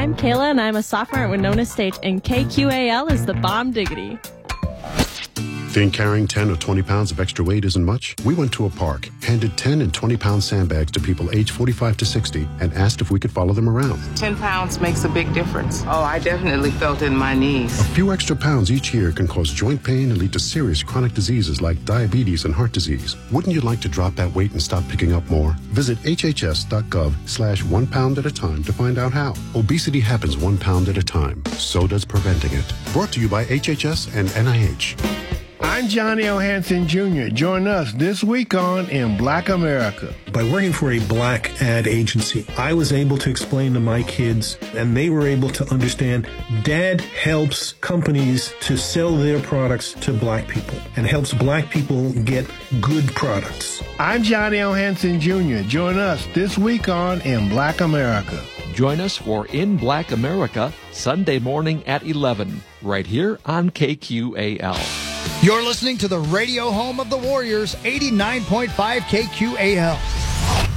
I'm Kayla, and I'm a sophomore at Winona State, and KQAL is the bomb diggity. Think carrying 10 or 20 pounds of extra weight isn't much? We went to a park, handed 10 and 20-pound sandbags to people aged 45 to 60, and asked if we could follow them around. 10 pounds makes a big difference. Oh, I definitely felt it in my knees. A few extra pounds each year can cause joint pain and lead to serious chronic diseases like diabetes and heart disease. Wouldn't you like to drop that weight and stop picking up more? Visit hhs.gov/1 pound at a time to find out how. Obesity happens 1 pound at a time. So does preventing it. Brought to you by HHS and NIH. I'm Johnny O. Hansen Jr. Join us this week on In Black America. By working for a black ad agency, I was able to explain to my kids, and they were able to understand, Dad helps companies to sell their products to black people and helps black people get good products. I'm Johnny O. Hansen Jr. Join us this week on In Black America. Join us for In Black America, Sunday morning at 11, right here on KQAL. You're listening to the radio home of the Warriors, 89.5 KQAL.